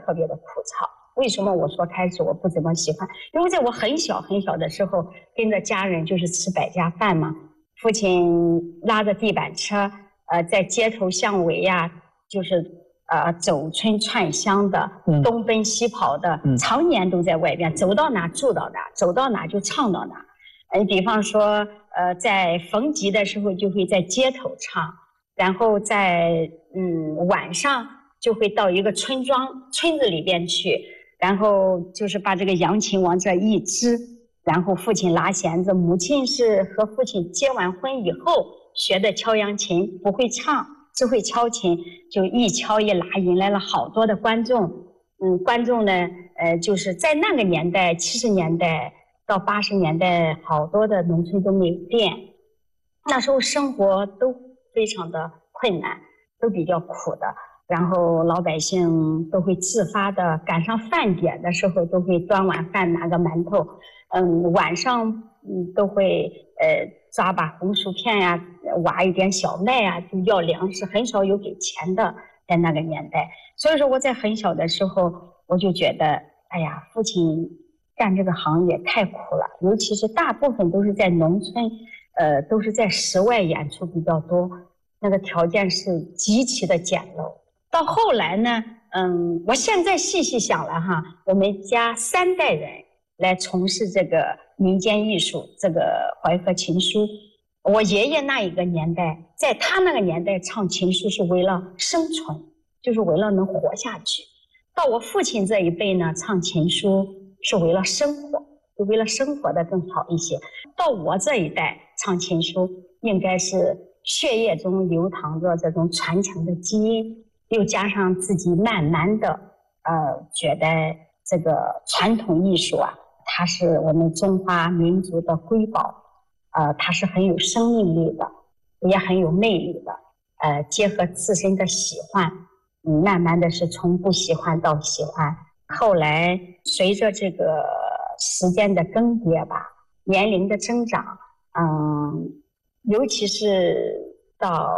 特别的枯燥。为什么我说开始我不怎么喜欢？因为在我很小很小的时候，跟着家人就是吃百家饭嘛，父亲拉着地板车，在街头巷尾呀，就是走村串乡的，东奔西跑的，常年都在外边，走到哪住到哪，走到哪就唱到哪。比方说，在逢集的时候就会在街头唱，然后在晚上就会到一个村子里边去，然后就是把这个扬琴往这一支，然后父亲拉弦子，母亲是和父亲结完婚以后学的敲扬琴，不会唱，只会敲琴，就一敲一拉，引来了好多的观众。观众呢，就是在那个年代，70年代到80年代，好多的农村都没有电，那时候生活都非常的困难，都比较苦的。然后老百姓都会自发的赶上饭点的时候，都会端碗饭拿个馒头，晚上都会抓把红薯片呀，挖一点小麦呀，就要粮食，很少有给钱的，在那个年代。所以说我在很小的时候，我就觉得，哎呀，父亲干这个行业太苦了，尤其是大部分都是在农村，都是在室外演出比较多，那个条件是极其的简陋。到后来呢，我现在细细想了哈，我们家3代人来从事这个民间艺术，这个淮河琴书。我爷爷那一个年代，在他那个年代唱琴书是为了生存，就是为了能活下去。到我父亲这一辈呢，唱琴书是为了生活，就为了生活的更好一些。到我这一代唱琴书，应该是血液中流淌着这种传承的基因，又加上自己慢慢的觉得这个传统艺术啊，它是我们中华民族的瑰宝，它是很有生命力的，也很有魅力的，结合自身的喜欢，慢慢的是从不喜欢到喜欢。后来随着这个时间的更迭吧，年龄的增长，尤其是到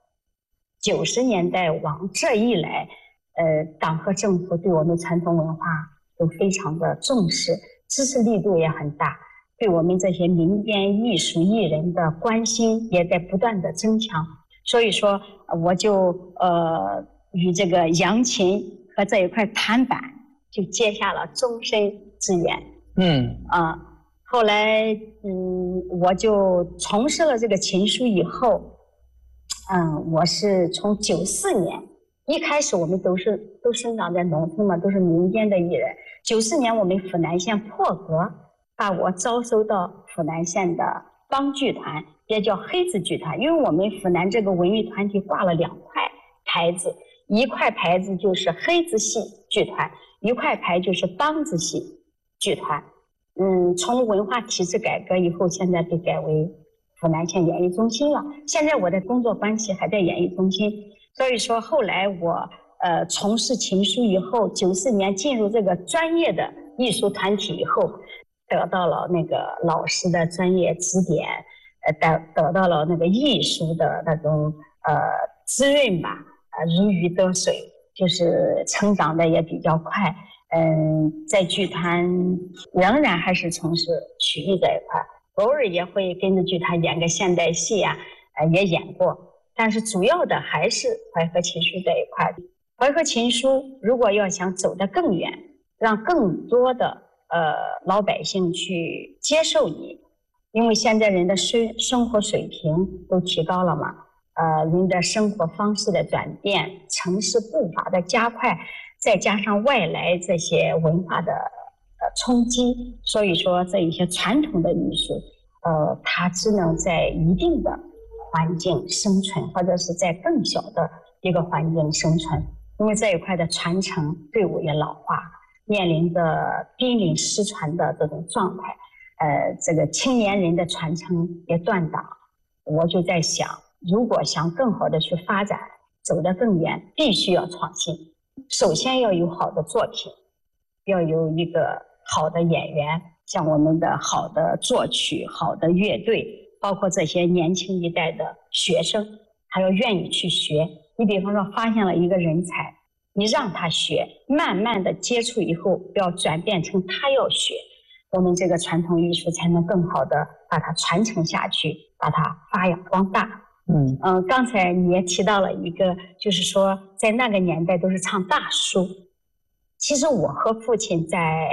90年代往这一来，党和政府对我们传统文化都非常的重视，支持力度也很大，对我们这些民间艺术艺人的关心也在不断的增强。所以说，我就与这个扬琴和这一块弹板就结下了终身之缘。后来我就从事了这个琴书以后，我是从94年，一开始我们都生长在农村嘛，都是民间的艺人。94年我们府南县破格把我招收到府南县的帮剧团，也叫黑子剧团，因为我们府南这个文艺团体挂了2块牌子，一块牌子就是黑子戏剧团，一块牌就是梆子戏剧团。从文化体制改革以后，现在被改为府南县演艺中心了。现在我的工作关系还在演艺中心，所以说后来我从事琴书以后，94年进入这个专业的艺术团体以后，得到了那个老师的专业指点，得到了那个艺术的那种滋润吧，如鱼得水，就是成长的也比较快。在剧团仍然还是从事曲艺这一块，偶尔也会跟着剧团演个现代戏啊，也演过，但是主要的还是淮河琴书这一块。淮河琴书如果要想走得更远，让更多的老百姓去接受你，因为现在人的生活水平都提高了嘛，人的生活方式的转变，城市步伐的加快，再加上外来这些文化的冲击，所以说这一些传统的艺术，它只能在一定的环境生存，或者是在更小的一个环境生存。因为这一块的传承队伍也老化，面临着濒临失传的这种状态，这个青年人的传承也断档。我就在想，如果想更好的去发展，走得更远，必须要创新。首先要有好的作品，要有一个好的演员，像我们的好的作曲、好的乐队，包括这些年轻一代的学生，还要愿意去学。你比方说发现了一个人才， 你让他学，慢慢的接触以后，要转变成他要学，我们这个传统艺术才能更好的把它传承下去，把它发扬光大。刚才你也提到了一个，就是说在那个年代都是唱大书。其实我和父亲在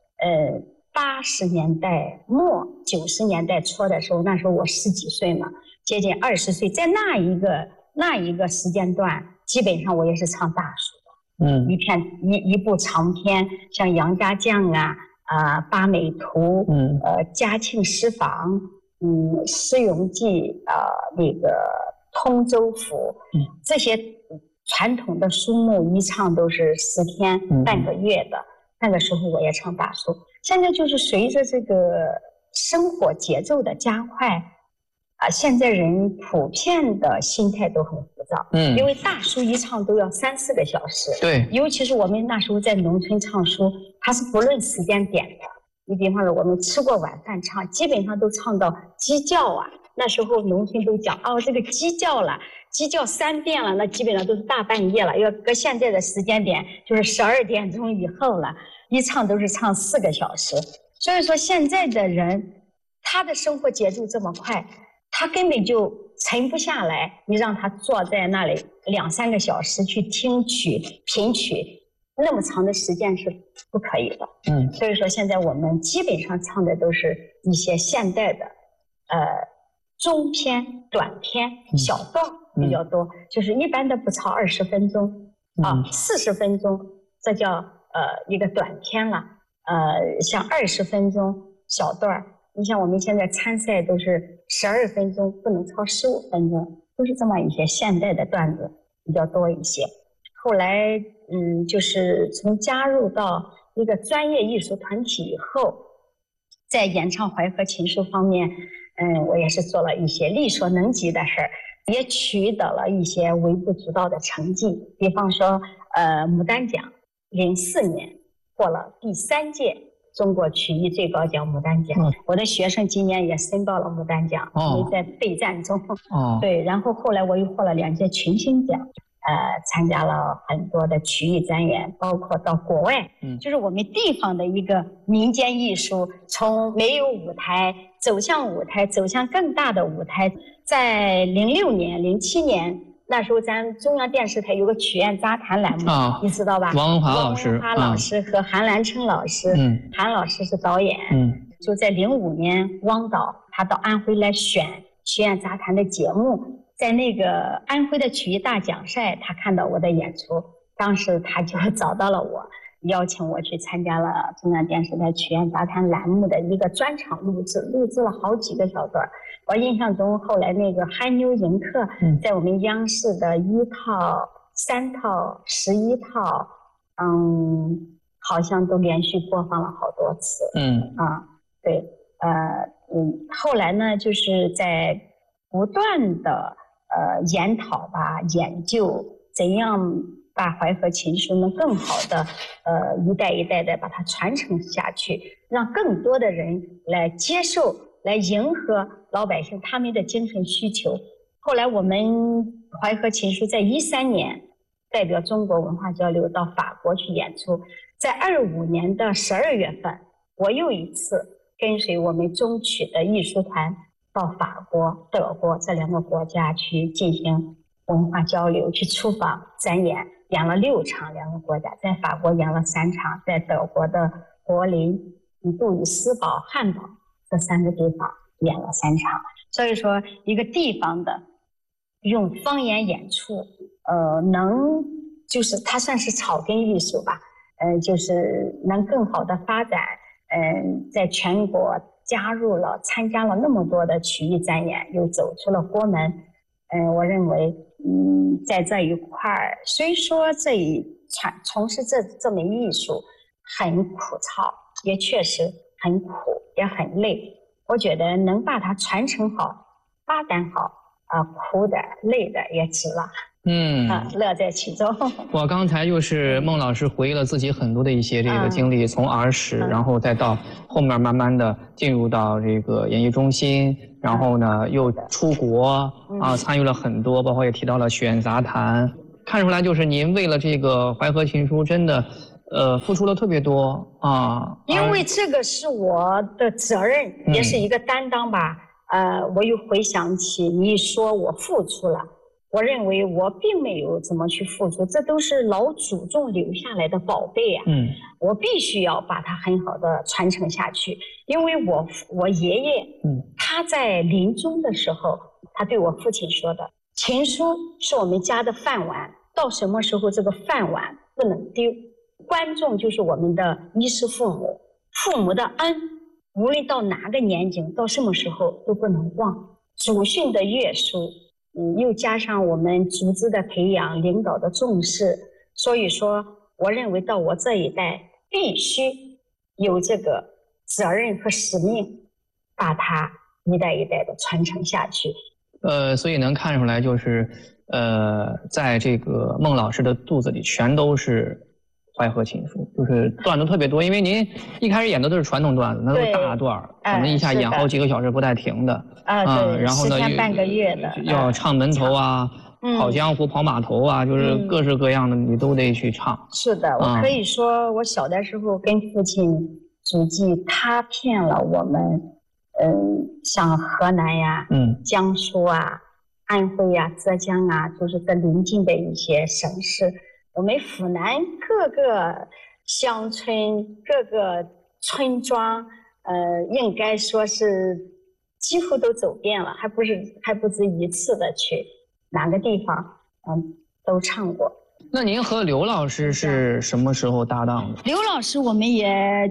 80年代末90年代初的时候，那时候我10几岁嘛，接近20岁，在那一个时间段，基本上我也是唱大书的。一部长篇，像《杨家将》啊，《八美图》嘉庆诗坊》《诗咏记》那个《通州府》这些传统的书目一唱都是10天半个月的。那个时候我也唱大书。现在就是随着这个生活节奏的加快现在人普遍的心态都很浮躁，因为大书一唱都要3、4个小时。 对， 尤其是我们那时候在农村唱书，它是不论时间点的。你比方说我们吃过晚饭唱，基本上都唱到鸡叫啊。那时候农村都讲这个鸡叫了，鸡叫3遍了，那基本上都是大半夜了。要搁现在的时间点，就是12点钟以后了，一唱都是唱4个小时。所以说现在的人，他的生活节奏这么快，他根本就沉不下来，你让他坐在那里2、3个小时去听曲品曲，那么长的时间是不可以的。所以说现在我们基本上唱的都是一些现代的中篇、短篇、小段比较多，就是一般的不超20分钟40分钟，这叫一个短篇了。像20分钟小段，你像我们现在参赛都是12分钟，不能超15分钟，都是这么一些现代的段子比较多一些。后来就是从加入到一个专业艺术团体以后，在演唱淮河琴书方面我也是做了一些力所能及的事儿，也取得了一些微不足道的成绩。比方说牡丹奖04年获了第3届中国曲艺最高奖牡丹奖，我的学生今年也申报了牡丹奖，因为在备战中。对，然后后来我又获了2届群星奖，参加了很多的曲艺展演，包括到国外，就是我们地方的一个民间艺术，从没有舞台走向舞台，走向更大的舞台。在06年、07年。那时候咱中央电视台有个曲苑杂谈栏目，你知道吧？ 王文华老师， 王文华老师和韩兰春老师，韩老师是导演。就在05年，汪导他到安徽来选曲苑杂谈的节目，在那个安徽的曲艺大奖赛，他看到我的演出，当时他就找到了我，邀请我去参加了中央电视台曲苑杂谈栏目的一个专场录制了好几个小段。我印象中，后来那个憨妞迎客，在我们央视的1套、3套、11套，好像都连续播放了好多次。对，后来呢，就是在不断的研讨吧，研究怎样把淮河琴书能更好的一代一代的把它传承下去，让更多的人来接受，来迎合老百姓他们的精神需求。后来我们淮河琴书在13年代表中国文化交流到法国去演出，在25年的12月份，我又一次跟随我们中曲的艺术团到法国、德国这2个国家去进行文化交流，去出访展演，演了6场，2个国家，在法国演了3场，在德国的柏林、杜伊斯堡、汉堡这3个地方演了3场。所以说一个地方的用方言演出就是它算是草根艺术吧，就是能更好的发展，在全国参加了那么多的曲艺展演，又走出了国门。我认为在这一块儿，虽说从事这门艺术很苦操，也确实很苦，也很累。我觉得能把它传承好、发展好，苦的、累的也值了。乐在其中。 我刚才又是孟老师回忆了自己很多的一些这个经历，从儿时，然后再到后面慢慢的进入到这个演艺中心，然后呢又出国参与了很多，包括也提到了曲苑杂谈。 看出来就是您为了这个《淮河情书》真的，付出了特别多啊。 因为这个是我的责任，也是一个担当吧。我又回想起你一说我付出了，我认为我并没有怎么去付出，这都是老祖宗留下来的宝贝啊。我必须要把它很好的传承下去，因为我爷爷，他在临终的时候，他对我父亲说的，情书是我们家的饭碗，到什么时候这个饭碗不能丢。观众就是我们的衣食父母，父母的恩，无论到哪个年景，到什么时候都不能忘。祖训的约束，又加上我们组织的培养、领导的重视，所以说，我认为到我这一代必须有这个责任和使命，把它一代一代的传承下去。 所以能看出来，就是在这个孟老师的肚子里全都是淮河情书，就是段子特别多。因为您一开始演的都是传统段子，那都是大段，可能一下演好几个小时不带停的。 对， 然后呢 10天半个月的， 要唱门头啊，跑江湖、跑码头啊，就是各式各样的你都得去唱。 是的，我可以说，我小的时候跟父亲足迹踏遍了我们，像河南呀、江苏啊、安徽呀、浙江啊，就是这邻近的一些省市。我们湖南各个乡村、各个村庄，应该说是几乎都走遍了，还不止一次的去哪个地方，都唱过。 那您和刘老师是什么时候搭档的？ 刘老师我们也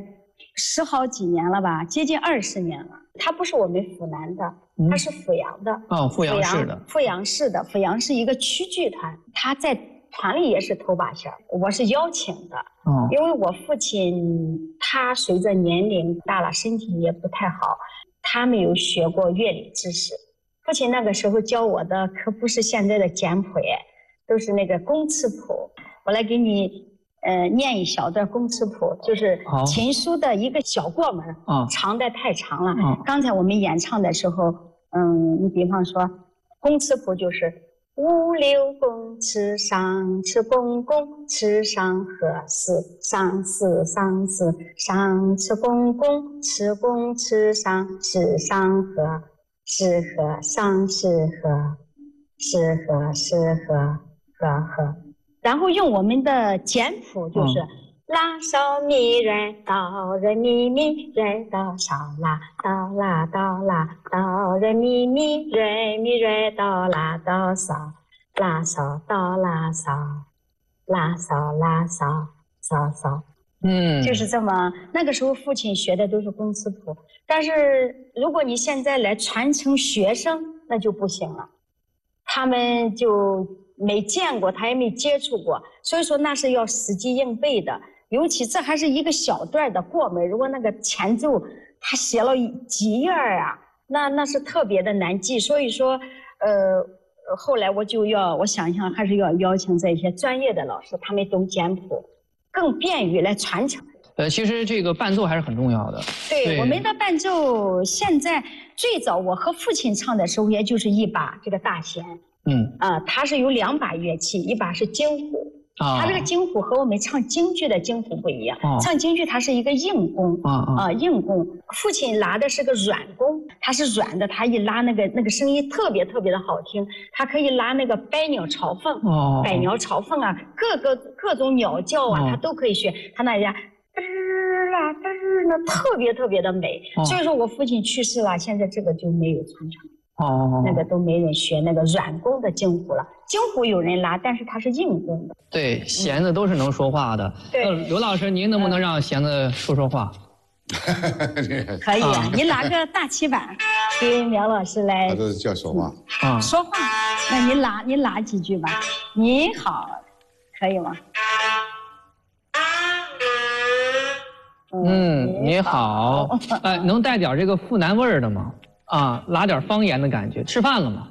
10好几年了吧，接近20年了。他不是我们湖南的，他是阜阳的。 阜阳市的。 阜阳市的，阜阳是一个曲剧团，他在团里也是头把弦，我是邀请的。因为我父亲他随着年龄大了，身体也不太好，他没有学过乐理知识。父亲那个时候教我的可不是现在的简谱，都是那个工词谱。我来给你念一小段工词谱，就是情书的一个小过门，长的太长了。刚才我们演唱的时候，你比方说工词谱就是五六公尺上尺公公尺上合四上四上四上尺公公尺公尺上尺上合是合上是合是合是合合合，然后用我们的简谱就是拉嗦咪来哆来咪咪来哆嗦啦哆啦哆啦哆来咪咪来咪来哆啦哆嗦啦嗦哆啦嗦啦嗦啦嗦嗦嗦。就是这么。那个时候父亲学的都是工词谱，但是如果你现在来传承学生，那就不行了，他们就没见过，他也没接触过，所以说那是要死记硬背的。尤其这还是一个小段的过门，如果那个前奏他写了几页啊，那是特别的难记。所以说后来我想想还是要邀请这些专业的老师，他们懂简谱，更便于来传承。 其实这个伴奏还是很重要的。 对，我们的伴奏现在最早我和父亲唱的时候，也就是一把这个大弦。它是有2把乐器，一把是京胡。它这个京胡和我们唱京剧的京胡不一样，唱京剧它是一个硬弓，硬弓。父亲拉的是个软弓，它是软的，它一拉那个声音特别特别的好听，它可以拉那个百鸟朝凤，百鸟朝凤啊，各种鸟叫啊，它都可以学，它那家那特别特别的美。所以说我父亲去世了，现在这个就没有传承。那个都没人学那个软弓的京胡了，京胡有人拉，但是它是硬弓的。 对，弦子都是能说话的。对，刘老师，您能不能让弦子说说话？ 可以啊，你拉个大旗板，给苗老师来。 他这是叫说话说话，那你拉几句吧。你好，可以吗？ 你好，能带点这个阜南味儿的吗？拉点方言的感觉。吃饭了吗？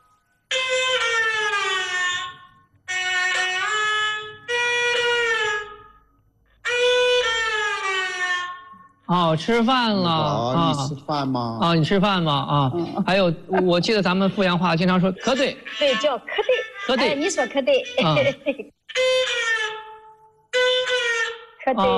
吃饭了。 你吃饭吗？ 你吃饭吗？还有，我记得咱们阜阳话经常说可对。 对，叫可可对， 你说可对， 嗯可对。